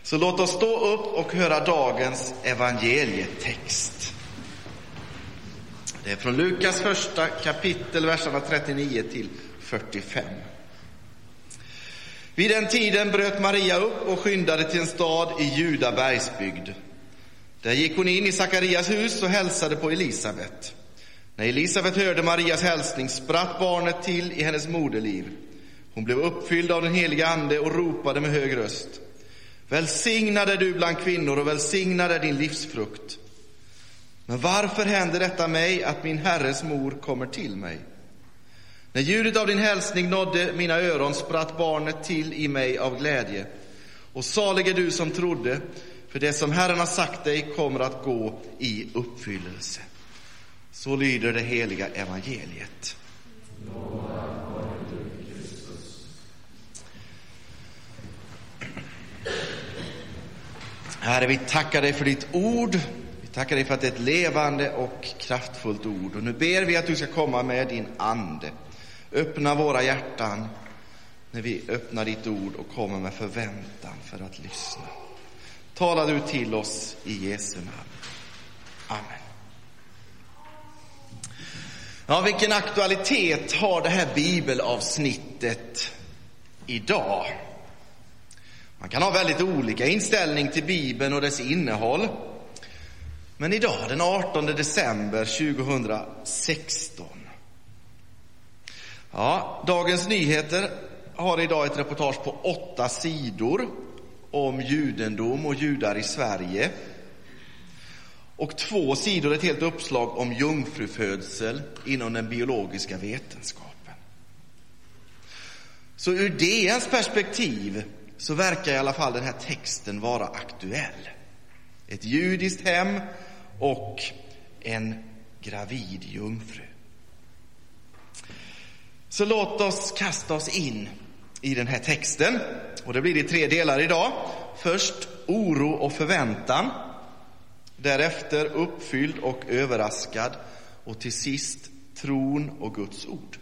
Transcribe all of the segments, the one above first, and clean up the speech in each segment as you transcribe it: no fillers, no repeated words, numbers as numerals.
Så låt oss stå upp och höra dagens evangelietext. Det är från Lukas första kapitel, verserna 39 till 45. Vid den tiden bröt Maria upp och skyndade till en stad i Juda bergsbygd. Där gick hon in i Sakarias hus och hälsade på Elisabet. När Elisabet hörde Marias hälsning spratt barnet till i hennes moderliv. Hon blev uppfylld av den heliga ande och ropade med hög röst: Välsignad är du bland kvinnor och välsignad är din livsfrukt. Men varför händer detta mig, att min Herres mor kommer till mig? När ljudet av din hälsning nådde mina öron spratt barnet till i mig av glädje. Och salig är du som trodde, för det som Herren har sagt dig kommer att gå i uppfyllelse. Så lyder det heliga evangeliet. Herre, vi tackar dig för ditt ord. Vi tackar dig för att det är ett levande och kraftfullt ord. Och nu ber vi att du ska komma med din ande. Öppna våra hjärtan när vi öppnar ditt ord och kommer med förväntan för att lyssna. Tala du till oss i Jesu namn. Amen. Ja, vilken aktualitet har det här bibelavsnittet idag? Man kan ha väldigt olika inställning till Bibeln och dess innehåll. Men idag, den 18 december 2016. Ja, Dagens Nyheter har idag ett reportage på 8 sidor om judendom och judar i Sverige. Och 2 sidor ett helt uppslag om jungfrufödsel inom den biologiska vetenskapen. Så ur DNs perspektiv så verkar i alla fall den här texten vara aktuell. Ett judiskt hem och en gravid jungfru. Så låt oss kasta oss in i den här texten. Och det blir i 3 delar idag. Först oro och förväntan. Därefter uppfylld och överraskad. Och till sist tron och Guds ord.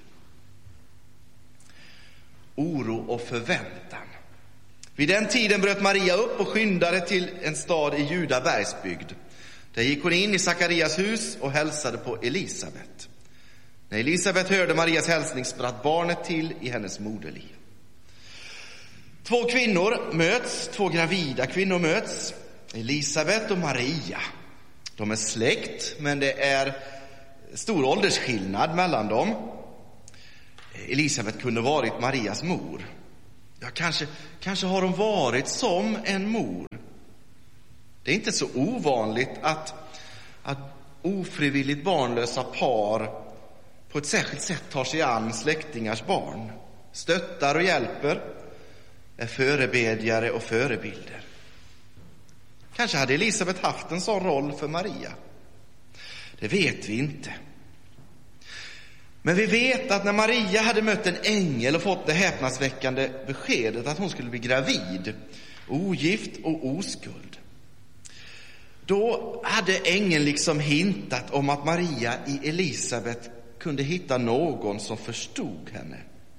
Oro och förväntan. Vid den tiden bröt Maria upp och skyndade till en stad i Juda bergsbygd. Där gick hon in i Sakarias hus och hälsade på Elisabet. När Elisabet hörde Marias hälsning spratt barnet till i hennes moderliv. 2 kvinnor möts, 2 gravida kvinnor möts. Elisabet och Maria. De är släkt, men det är stor åldersskillnad mellan dem. Elisabet kunde varit Marias mor. Ja, kanske har hon varit som en mor. Det är inte så ovanligt att ofrivilligt barnlösa par på ett särskilt sätt tar sig an släktingars barn. Stöttar och hjälper, är förebedjare och förebilder. Kanske hade Elisabet haft en sån roll för Maria. Det vet vi inte. Men vi vet att när Maria hade mött en ängel och fått det häpnadsväckande beskedet att hon skulle bli gravid, ogift och oskuld, då hade ängeln liksom hintat om att Maria i Elisabet kunde hitta någon som förstod henne.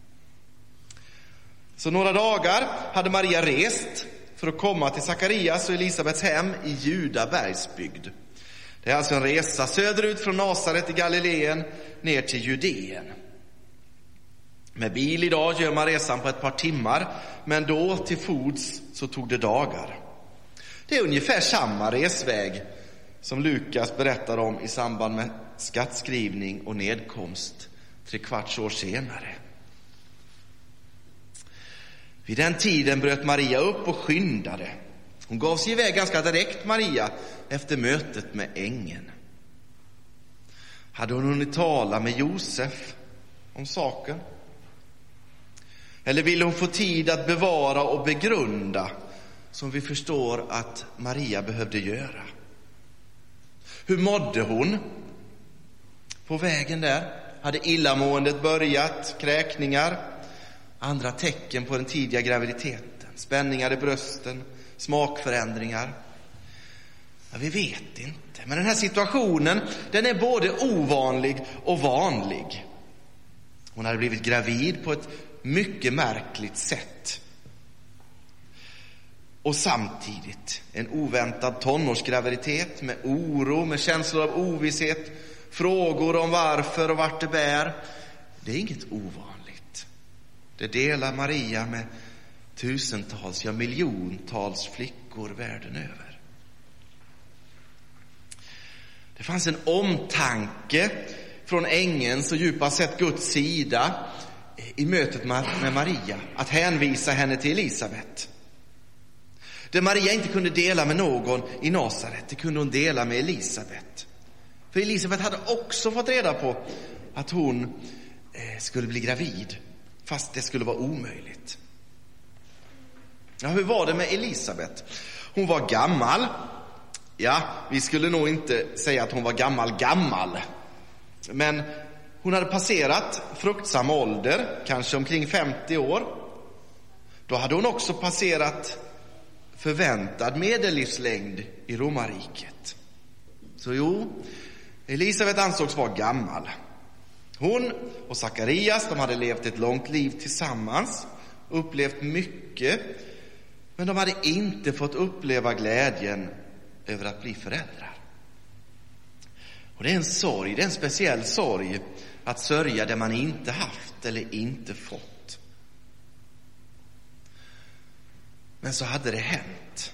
Så några dagar hade Maria rest för att komma till Sakarias och Elisabets hem i Juda bergsbygd. Det är alltså en resa söderut från Nasaret i Galileen ner till Judeen. Med bil idag gör man resan på ett par timmar, men då till fots så tog det dagar. Det är ungefär samma resväg som Lukas berättar om i samband med skattskrivning och nedkomst 3/4 år senare. Vid den tiden bröt Maria upp och skyndade. Hon gav sig iväg ganska direkt, Maria, efter mötet med ängeln. Hade hon hunnit tala med Josef om saken? Eller ville hon få tid att bevara och begrunda, som vi förstår att Maria behövde göra? Hur mådde hon på vägen där? Hade illamåendet börjat, kräkningar, andra tecken på den tidiga graviditeten, spänningar i brösten, smakförändringar? Ja, vi vet inte. Men den här situationen, den är både ovanlig och vanlig. Hon hade blivit gravid på ett mycket märkligt sätt. Och samtidigt en oväntad tonårsgraviditet med oro, med känslor av ovisshet, frågor om varför och vart det bär. Det är inget ovanligt. Det delar Maria med tusentals, ja miljontals flickor världen över. Det fanns en omtanke från ängelns och djupast sett Guds sida i mötet med Maria, att hänvisa henne till Elisabet. Det Maria inte kunde dela med någon i Nasaret, det kunde hon dela med Elisabet. För Elisabet hade också fått reda på att hon skulle bli gravid, fast det skulle vara omöjligt. Ja, hur var det med Elisabet? Hon var gammal. Ja, vi skulle nog inte säga att hon var gammal. Men hon hade passerat fruktsam ålder, kanske omkring 50 år. Då hade hon också passerat förväntad medellivslängd i romarriket. Så jo, Elisabet ansågs vara gammal. Hon och Sakarias, de hade levt ett långt liv tillsammans, upplevt mycket, men de hade inte fått uppleva glädjen över att bli föräldrar. Och det är en sorg, det är en speciell sorg att sörja det man inte haft eller inte fått. Men så hade det hänt.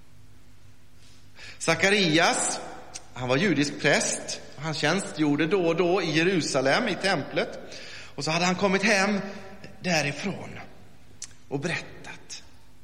Sakarias, han var judisk präst. Han tjänstgjorde då och då i Jerusalem, i templet. Och så hade han kommit hem därifrån och berättat.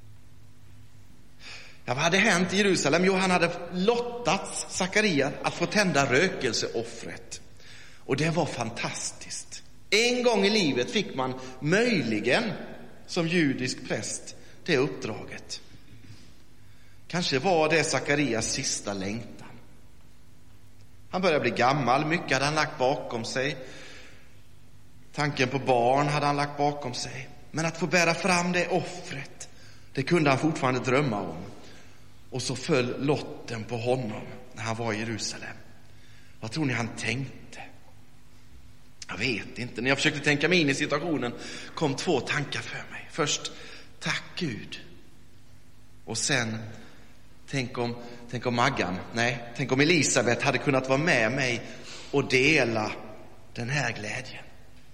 Ja, vad hade hänt i Jerusalem? Jo, han hade lottat Sakarias att få tända rökelseoffret. Och det var fantastiskt. En gång i livet fick man möjligen som judisk präst det uppdraget. Kanske var det Sakarias sista längtan. Han började bli gammal, mycket hade han lagt bakom sig. Tanken på barn hade han lagt bakom sig. Men att få bära fram det offret, det kunde han fortfarande drömma om. Och så föll lotten på honom när han var i Jerusalem. Vad tror ni han tänkte? Jag vet inte. När jag försökte tänka mig in i situationen kom 2 tankar för mig. Först, tack Gud. Och sen, tänk om Maggan, tänk om Elisabet hade kunnat vara med mig och dela den här glädjen.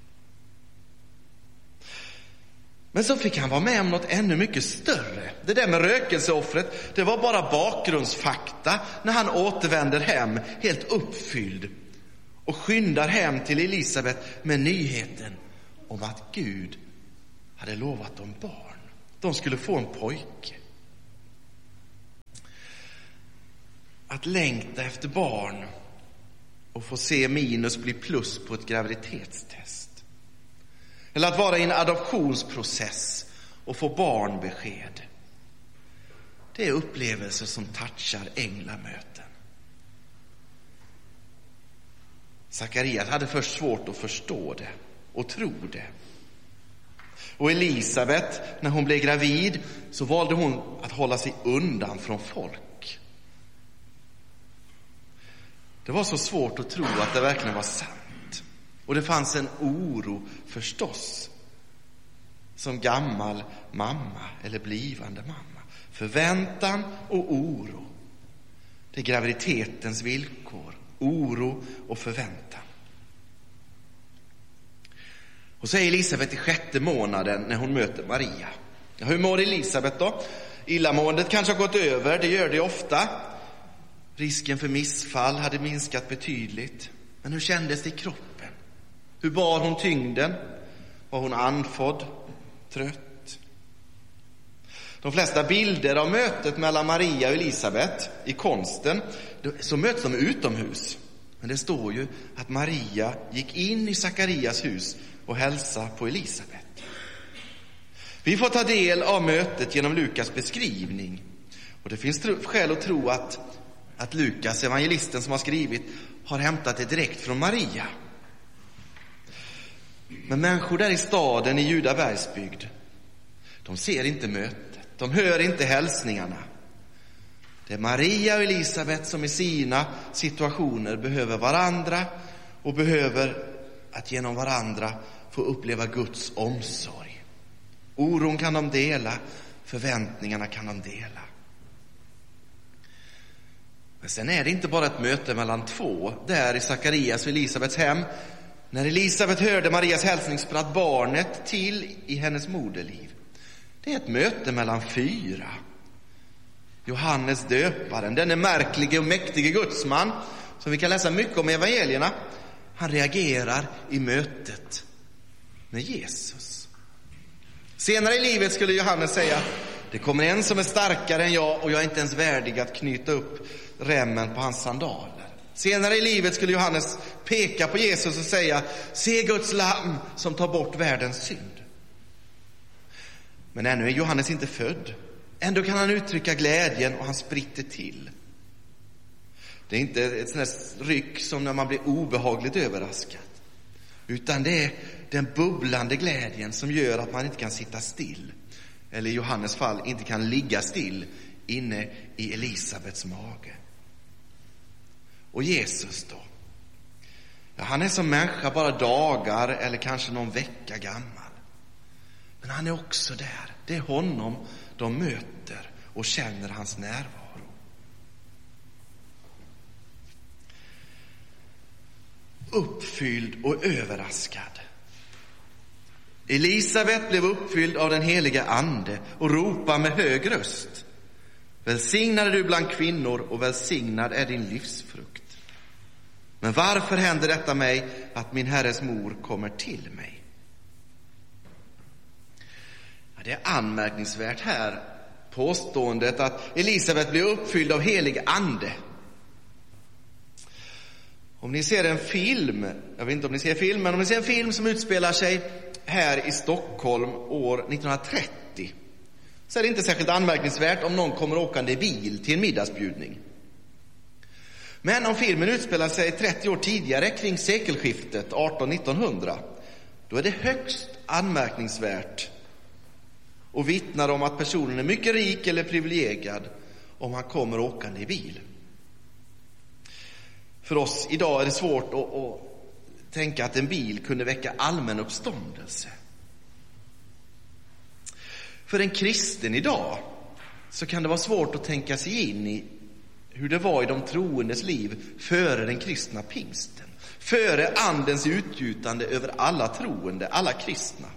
Men så fick han vara med om något ännu mycket större. Det där med rökelseoffret, det var bara bakgrundsfakta när han återvänder hem helt uppfylld och skyndar hem till Elisabet med nyheten om att Gud hade lovat dem barn. De skulle få en pojke. Att längta efter barn och få se minus bli plus på ett graviditetstest. Eller att vara i en adoptionsprocess och få barnbesked. Det är upplevelser som touchar änglamöten. Sakarias hade först svårt att förstå det och tro det. Och Elisabet, när hon blev gravid, så valde hon att hålla sig undan från folk. Det var så svårt att tro att det verkligen var sant. Och det fanns en oro förstås. Som gammal mamma eller blivande mamma. Förväntan och oro. Det är graviditetens villkor. Oro och förväntan. Och så är Elisabet i 6:e månaden när hon möter Maria. Ja, hur mår Elisabet då? Illamåendet kanske har gått över, det gör det ofta. Risken för missfall hade minskat betydligt. Men hur kändes det i kroppen? Hur bar hon tyngden? Var hon andfådd? Trött? De flesta bilder av mötet mellan Maria och Elisabet i konsten, så möts de utomhus. Men det står ju att Maria gick in i Sakarias hus och hälsade på Elisabet. Vi får ta del av mötet genom Lukas beskrivning. Och det finns skäl att tro att Lukas, evangelisten som har skrivit, har hämtat det direkt från Maria. Men människor där i staden i Judabergsbygd, de ser inte mötet. De hör inte hälsningarna. Det är Maria och Elisabet som i sina situationer behöver varandra och behöver att genom varandra få uppleva Guds omsorg. Oron kan de dela, Förväntningarna kan de dela. Men sen är det inte bara ett möte mellan två. Där i Sakarias och Elisabets hem. När Elisabet hörde Marias hälsning spratt barnet till i hennes moderliv. Det är ett möte mellan 4. Johannes döparen, denne märklige och mäktige gudsman som vi kan läsa mycket om i evangelierna. Han reagerar i mötet med Jesus. Senare i livet skulle Johannes säga: det kommer en som är starkare än jag och jag är inte ens värdig att knyta upp remmen på hans sandaler. Senare i livet skulle Johannes peka på Jesus och säga: se Guds lamm som tar bort världens synd. Men ännu är Johannes inte född. Ändå kan han uttrycka glädjen och han spritter till. Det är inte ett sånt här ryck som när man blir obehagligt överraskad. Utan det är den bubblande glädjen som gör att man inte kan sitta still. Eller i Johannes fall inte kan ligga still inne i Elisabets mage. Och Jesus då? Ja, han är som människa bara dagar eller kanske någon vecka gammal. Men han är också där. Det är honom de möter och känner hans närvaro. Uppfylld och överraskad. Elisabet blev uppfylld av den heliga ande och ropade med hög röst: välsignad är du bland kvinnor och välsignad är din livsfrukt. Men varför händer detta mig att min Herres mor kommer till mig? Ja, det är anmärkningsvärt här påståendet att Elisabet blev uppfylld av helig ande. Om ni ser en film, jag vet inte om ni ser filmen, men om ni ser en film som utspelar sig här i Stockholm år 1930, så är det inte särskilt anmärkningsvärt om någon kommer åkande i bil till en middagsbjudning. Men om filmen utspelar sig 30 år tidigare, kring sekelskiftet 1800-1900, då är det högst anmärkningsvärt och vittnar om att personen är mycket rik eller privilegierad om han kommer åkande i bil. För oss idag är det svårt att tänka att en bil kunde väcka allmän uppståndelse. För en kristen idag så kan det vara svårt att tänka sig in i hur det var i de troendes liv före den kristna pingsten. Före andens utgjutande över alla troende, alla kristna.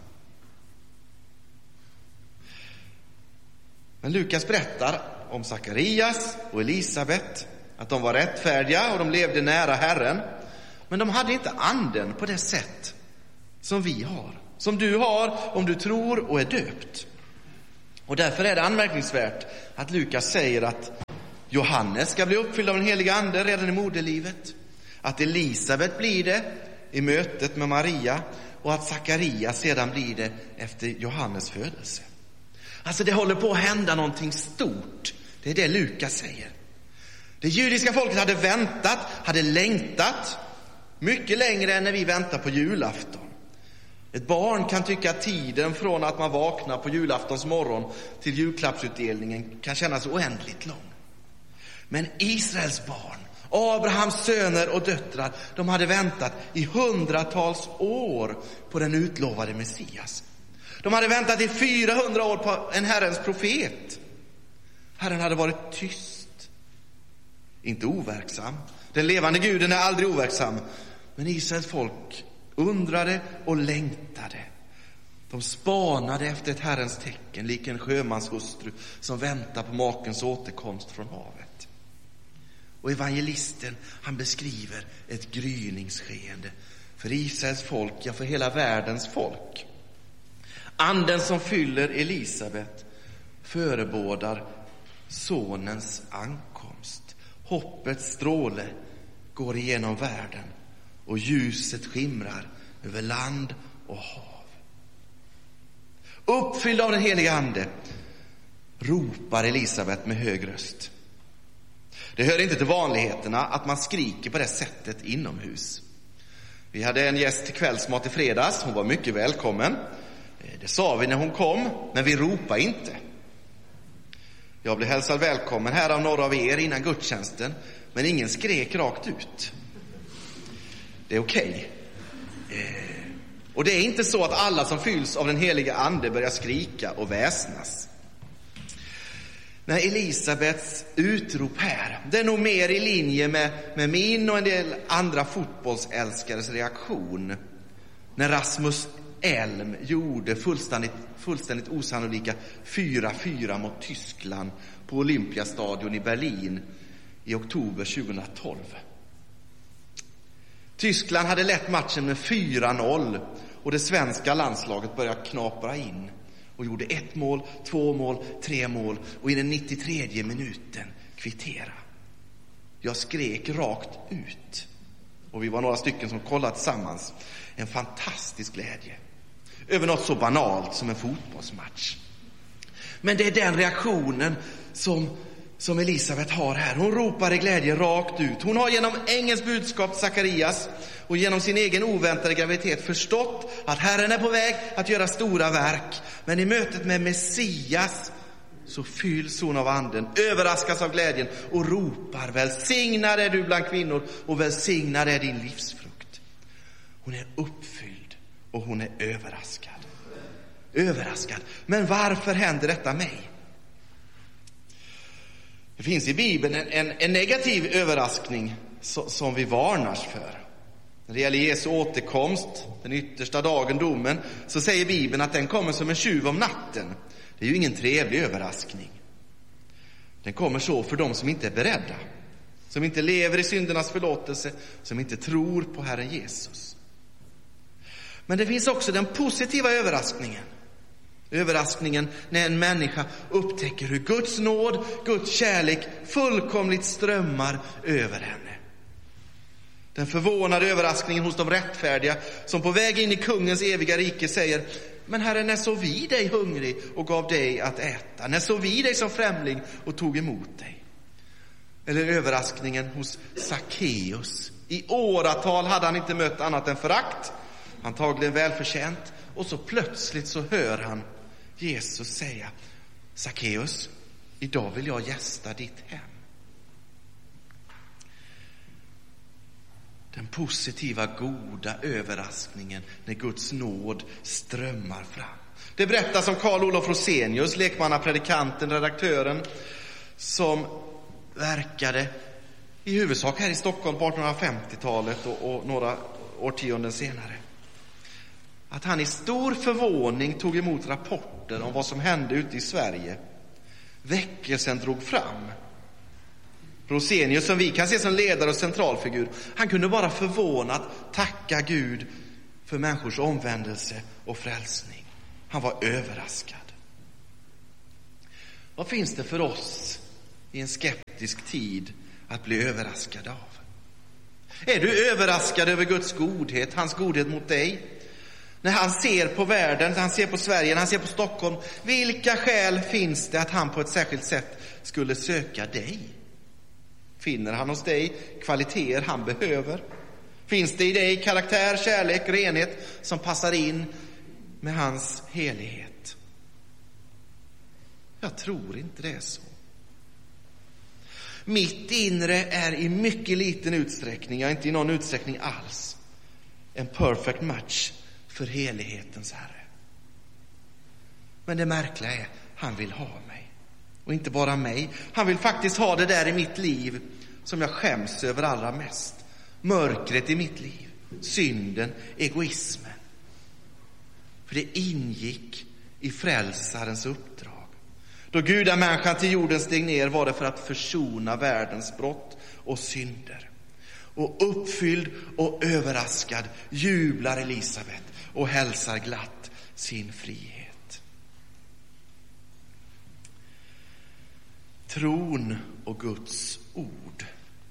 Men Lukas berättar om Sakarias och Elisabet, att de var rättfärdiga och de levde nära Herren. Men de hade inte anden på det sätt som vi har. Som du har om du tror och är döpt. Och därför är det anmärkningsvärt att Lukas säger att Johannes ska bli uppfylld av den heliga ande redan i moderlivet. Att Elisabet blir det i mötet med Maria. Och att Sakarias sedan blir det efter Johannes födelse. Alltså det håller på att hända någonting stort. Det är det Lukas säger. Det judiska folket hade väntat, hade längtat mycket längre än när vi väntar på julafton. Ett barn kan tycka att tiden från att man vaknar på julaftons morgon till julklappsutdelningen kan kännas oändligt lång. Men Israels barn, Abrahams söner och döttrar, de hade väntat i hundratals år på den utlovade Messias. De hade väntat i 400 år på en Herrens profet. Herren hade varit tyst, inte overksam. Den levande Guden är aldrig overksam. Men Israels folk undrade och längtade. De spanade efter ett Herrens tecken, lik en sjömanshustru som väntar på makens återkomst från havet. Och evangelisten, han beskriver ett gryningsskeende för Israels folk, ja för hela världens folk. Anden som fyller Elisabet förebådar sonens ankomst. Hoppets stråle går igenom världen och ljuset skimrar över land och hav. Uppfylld av den heliga ande ropar Elisabet med hög röst. Det hör inte till vanligheterna att man skriker på det sättet inomhus. Vi hade en gäst till kvällsmat i fredags. Hon var mycket välkommen. Det sa vi när hon kom, men vi ropade inte. Jag blev hälsad välkommen här av några av er innan gudstjänsten, men ingen skrek rakt ut. Det är okej. Och det är inte så att alla som fylls av den heliga ande börjar skrika och väsnas. när Elisabets utrop här, det är nog mer i linje med min och en del andra fotbollsälskares reaktion när Rasmus Elm gjorde fullständigt osannolika 4-4 mot Tyskland på Olympiastadion i Berlin i oktober 2012. Tyskland hade lett matchen med 4-0 och det svenska landslaget började knapra in och gjorde 1 mål, 2 mål, 3 mål och i den 93:e minuten kvittera. Jag skrek rakt ut och vi var några stycken som kollade tillsammans. En fantastisk glädje över något så banalt som en fotbollsmatch. Men det är den reaktionen som Elisabet har här. Hon ropar i glädje rakt ut. Hon har genom ängelns budskap Sakarias och genom sin egen oväntade graviditet förstått att Herren är på väg att göra stora verk. Men i mötet med Messias så fylls hon av anden, överraskas av glädjen och ropar: välsignad är du bland kvinnor och välsignad är din livsfrukt. Hon är uppfylld och hon är överraskad. Överraskad. Men varför händer detta mig? Det finns i Bibeln en negativ överraskning som vi varnas för. När det gäller Jesu återkomst, den yttersta dagen, domen, så säger Bibeln att den kommer som en tjuv om natten. Det är ju ingen trevlig överraskning. Den kommer så för de som inte är beredda, som inte lever i syndernas förlåtelse, som inte tror på Herren Jesus. Men det finns också den positiva överraskningen. Överraskningen när en människa upptäcker hur Guds nåd, Guds kärlek fullkomligt strömmar över henne. Den förvånade överraskningen hos de rättfärdiga som på väg in i kungens eviga rike säger: men Herre, när såg vi dig hungrig och gav dig att äta? När såg vi dig som främling och tog emot dig? Eller överraskningen hos Sakkeus. I åratal hade han inte mött annat än förakt, antagligen välförtjänt. Och så plötsligt så hör han Jesus säga: Sakkeus, idag vill jag gästa ditt hem. Den positiva, goda överraskningen när Guds nåd strömmar fram. Det berättas om Carl Olof Rosenius, lekmannapredikanten, redaktören, som verkade i huvudsak här i Stockholm på 1850-talet och några årtionden senare. Att han i stor förvåning tog emot rapporter om vad som hände ute i Sverige. Väckelsen drog fram. Rosenius, som vi kan se som ledare och centralfigur, han kunde bara förvånat tacka Gud för människors omvändelse och frälsning. Han var överraskad. Vad finns det för oss i en skeptisk tid att bli överraskad av? Är du överraskad över Guds godhet, hans godhet mot dig? När han ser på världen, när han ser på Sverige, när han ser på Stockholm, vilka skäl finns det att han på ett särskilt sätt skulle söka dig? Finner han hos dig kvaliteter han behöver? Finns det i dig karaktär, kärlek, renhet som passar in med hans helighet? Jag tror inte det är så. Mitt inre är i mycket liten utsträckning, ja inte i någon utsträckning alls, en perfect match för helighetens Herre. Men det märkliga är, han vill ha mig. Och inte bara mig. Han vill faktiskt ha det där i mitt liv som jag skäms över allra mest. Mörkret i mitt liv. Synden, egoismen. För det ingick i frälsarens uppdrag. Då gudamänniskan till jorden steg ner var det för att försona världens brott och synder. Och uppfylld och överraskad jublar Elisabet och hälsar glatt sin frihet. Tron och Guds ord.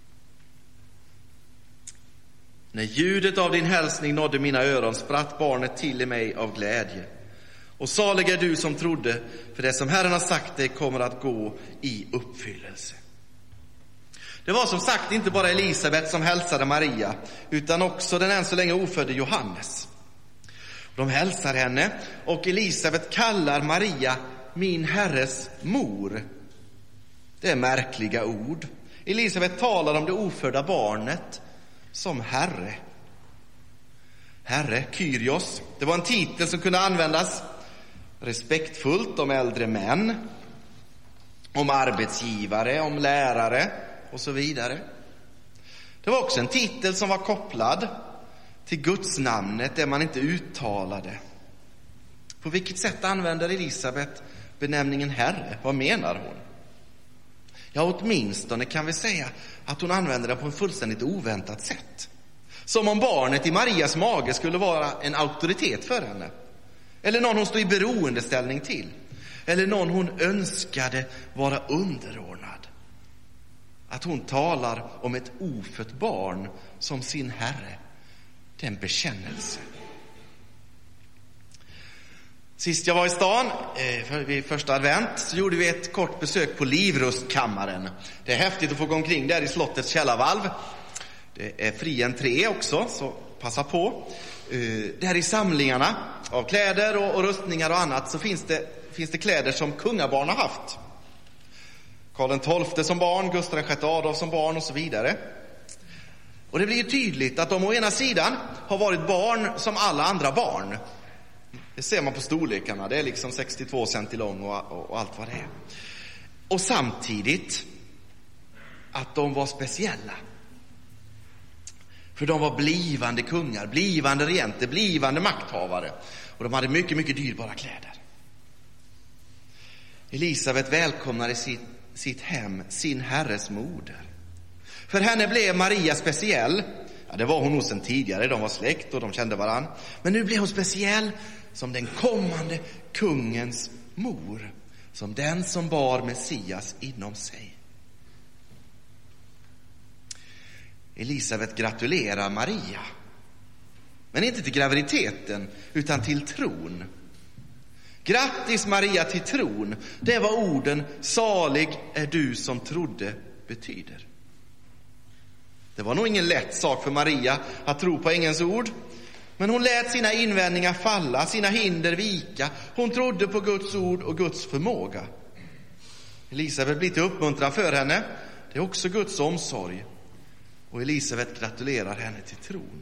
När ljudet av din hälsning nådde mina öron spratt barnet till i mig av glädje. Och salig är du som trodde, för det som Herren har sagt dig kommer att gå i uppfyllelse. Det var som sagt inte bara Elisabet som hälsade Maria, utan också den än så länge ofödde Johannes. De hälsar henne och Elisabet kallar Maria min Herres mor. Det är märkliga ord. Elisabet talar om det ofödda barnet som Herre. Herre, Kyrios, det var en titel som kunde användas respektfullt om äldre män. om arbetsgivare, om lärare och så vidare. Det var också en titel som var kopplad till Guds namnet, det man inte uttalade. På vilket sätt använder Elisabet benämningen Herre? Vad menar hon? Ja, åtminstone kan vi säga att hon använder det på en fullständigt oväntat sätt. Som om barnet i Marias mage skulle vara en auktoritet för henne. Eller någon hon stod i beroendeställning till. Eller någon hon önskade vara underordnad. Att hon talar om ett ofött barn som sin Herre. Det är en bekännelse. Sist jag var i stan, vid första advent, så gjorde vi ett kort besök på Livrustkammaren. Det är häftigt att få gå omkring där i slottets källarvalv. Det är fri entré också, så passa på. Där i samlingarna av kläder och rustningar och annat så finns det kläder som kungabarn har haft. Karl XII som barn, Gustav VI Adolf som barn och så vidare. Och det blir ju tydligt att de å ena sidan har varit barn som alla andra barn. Det ser man på storlekarna. Det är liksom 62 cm lång och allt vad det är. Och samtidigt att de var speciella. För de var blivande kungar, blivande regenter, blivande makthavare. Och de hade mycket, mycket dyrbara kläder. Elisabet välkomnade sitt hem, sin Herres moder. För henne blev Maria speciell. Ja, det var hon nog sedan tidigare, de var släkt och de kände varann. Men nu blev hon speciell som den kommande kungens mor. Som den som bar Messias inom sig. Elisabet gratulerar Maria. Men inte till graviditeten utan till tron. Grattis Maria till tron. Det var orden salig är du som trodde betyder. Det var nog ingen lätt sak för Maria att tro på ängelns ord. Men hon lät sina invändningar falla, sina hinder vika. Hon trodde på Guds ord och Guds förmåga. Elisabet blir till uppmuntran för henne. Det är också Guds omsorg. Och Elisabet gratulerar henne till tron.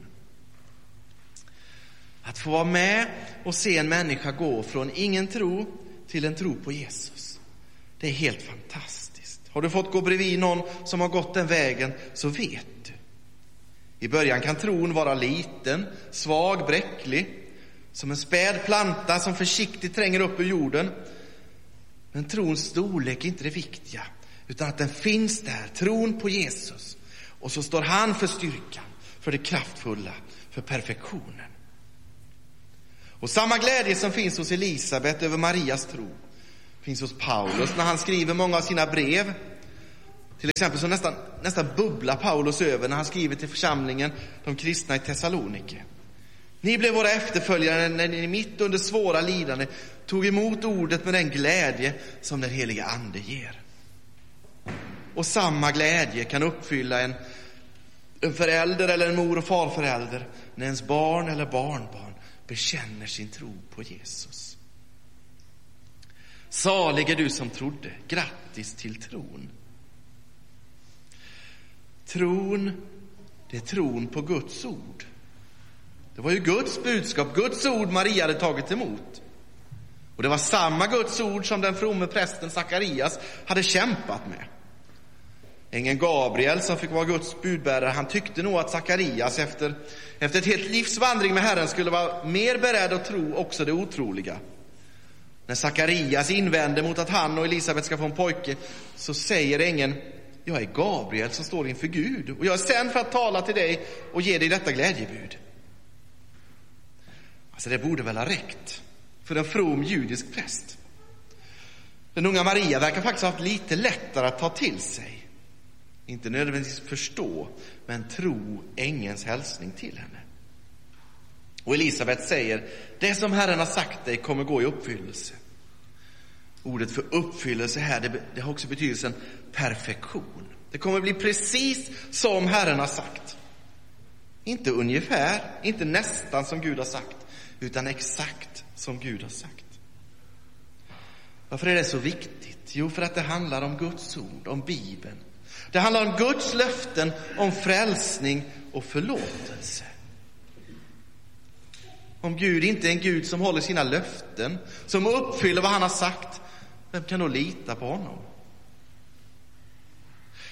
Att få vara med och se en människa gå från ingen tro till en tro på Jesus. Det är helt fantastiskt. Har du fått gå bredvid någon som har gått den vägen så vet du. I början kan tron vara liten, svag, bräcklig. Som en späd planta som försiktigt tränger upp ur jorden. Men trons storlek är inte det viktiga. Utan att den finns där, tron på Jesus. Och så står han för styrkan, för det kraftfulla, för perfektionen. Och samma glädje som finns hos Elisabet över Marias tro finns hos Paulus när han skriver många av sina brev. Till exempel så nästan bubblar Paulus över när han skriver till församlingen, de kristna i Thessalonike. Ni blev våra efterföljare när ni mitt under svåra lidande tog emot ordet med den glädje som den heliga ande ger. Och samma glädje kan uppfylla en förälder eller en mor- och farförälder när ens barn eller barnbarn bekänner sin tro på Jesus. Salig är du som trodde, grattis till tron. Tron, det är tron på Guds ord. Det var ju Guds budskap, Guds ord Maria hade tagit emot. Och det var samma Guds ord som den fromme prästen Sakarias hade kämpat med. Ängeln Gabriel som fick vara Guds budbärare, han tyckte nog att Sakarias efter ett helt livsvandring med Herren skulle vara mer beredd att tro också det otroliga. När Sakarias invänder mot att han och Elisabet ska få en pojke så säger ängeln: jag är Gabriel som står inför Gud och jag är sänd för att tala till dig och ge dig detta glädjebud. Alltså det borde väl ha räckt för en from judisk präst. Den unga Maria verkar faktiskt ha haft lite lättare att ta till sig. Inte nödvändigtvis förstå, men tro ängelns hälsning till henne. Och Elisabet säger: det som Herren har sagt dig kommer gå i uppfyllelse. Ordet för uppfyllelse här, det har också betydelsen perfektion. Det kommer bli precis som Herren har sagt. Inte ungefär, inte nästan som Gud har sagt, utan exakt som Gud har sagt. Varför är det så viktigt? Jo, för att det handlar om Guds ord, om Bibeln. Det handlar om Guds löften, om frälsning och förlåtelse. Om Gud inte är en Gud som håller sina löften, som uppfyller vad han har sagt, vem kan då lita på honom?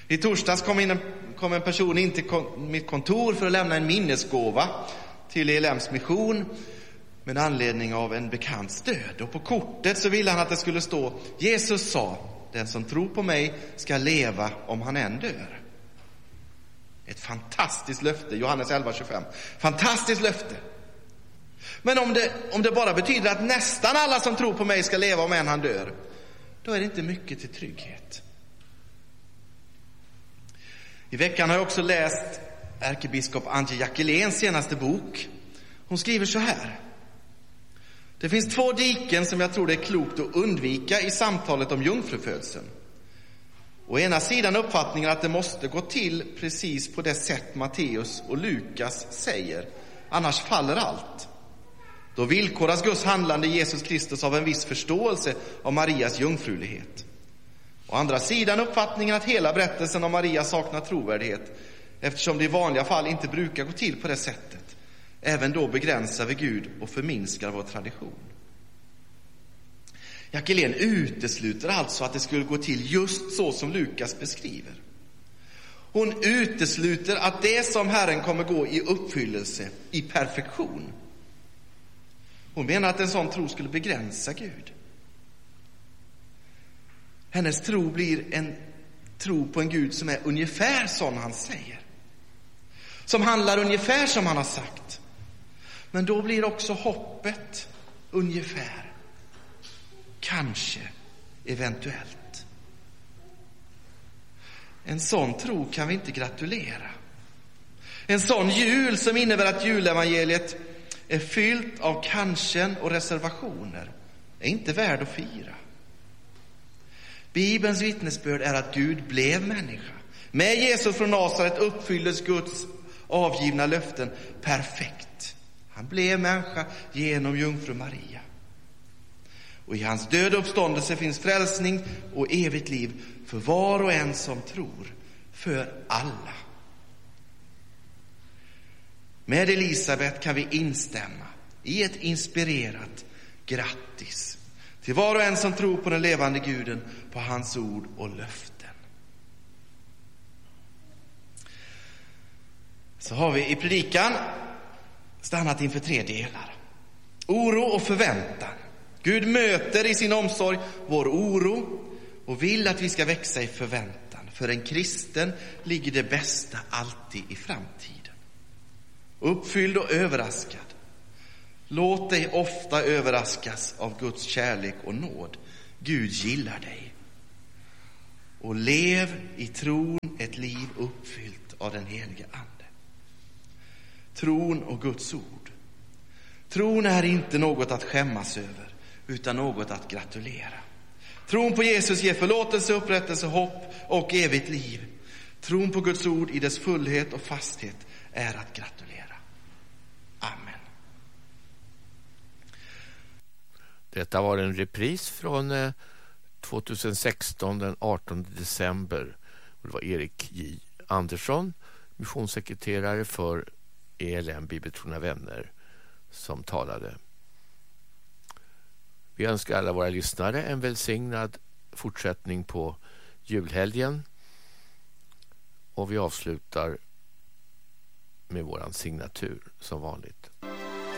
I torsdags kom en person in till mitt kontor för att lämna en minnesgåva till ELMs mission med anledning av en bekants död. Och på kortet så ville han att det skulle stå: Jesus sa, den som tror på mig ska leva om han än dör. Ett fantastiskt löfte, Johannes 11:25. Fantastiskt löfte. Men om det bara betyder att nästan alla som tror på mig ska leva om än han dör, då är det inte mycket till trygghet. I veckan har jag också läst ärkebiskop Antje Jackeléns senaste bok. Hon skriver så här: det finns 2 diken som jag tror det är klokt att undvika i samtalet om jungfrufödseln. Å ena sidan uppfattningen att det måste gå till precis på det sätt Matteus och Lukas säger, annars faller allt. Då villkoras Guds handlande i Jesus Kristus av en viss förståelse av Marias jungfrulighet. Å andra sidan uppfattningen att hela berättelsen om Maria saknar trovärdighet, eftersom det i vanliga fall inte brukar gå till på det sättet. Även då begränsar vi Gud och förminskar vår tradition. Jackelén utesluter alltså att det skulle gå till just så som Lukas beskriver. Hon utesluter att det som Herren kommer gå i uppfyllelse, i perfektion. Hon menar att en sån tro skulle begränsa Gud. Hennes tro blir en tro på en Gud som är ungefär som han säger. Som handlar ungefär som han har sagt. Men då blir också hoppet ungefär. Kanske, eventuellt. En sån tro kan vi inte gratulera. En sån jul som innebär att julevangeliet är fyllt av kanske och reservationer är inte värd att fira. Bibelns vittnesbörd är att Gud blev människa. Med Jesus från Nasaret uppfylldes Guds avgivna löften perfekt. Han blev människa genom jungfru Maria. Och i hans död och uppståndelse finns frälsning och evigt liv för var och en som tror, för alla. Med Elisabet kan vi instämma i ett inspirerat grattis till var och en som tror på den levande Guden, på hans ord och löften. Så har vi i predikan stannat inför 3 delar. Oro och förväntan. Gud möter i sin omsorg vår oro och vill att vi ska växa i förväntan. För en kristen ligger det bästa alltid i framtiden. Uppfylld och överraskad. Låt dig ofta överraskas av Guds kärlek och nåd. Gud gillar dig. Och lev i tron ett liv uppfyllt av den helige ande. Tron och Guds ord. Tron är inte något att skämmas över, utan något att gratulera. Tron på Jesus ger förlåtelse, upprättelse, hopp och evigt liv. Tron på Guds ord i dess fullhet och fasthet är att gratulera. Amen. Detta var en repris från 2016 den 18 december. Det var Erik J. Andersson, missionssekreterare för ELM Bibeltrogna vänner, som talade. Vi önskar alla våra lyssnare en välsignad fortsättning på julhelgen. Och vi avslutar med våran signatur som vanligt.